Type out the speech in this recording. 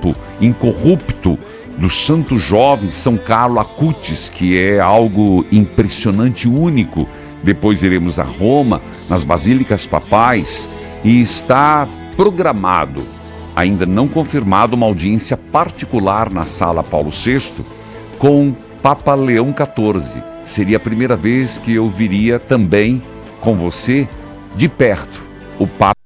manto incorrupto do santo jovem São Carlo Acutis, que é algo impressionante e único. Depois iremos a Roma, nas basílicas papais, e está programado, ainda não confirmado, uma audiência particular na Sala Paulo VI com Papa Leão XIV. Seria a primeira vez que eu viria também com você de perto o Papa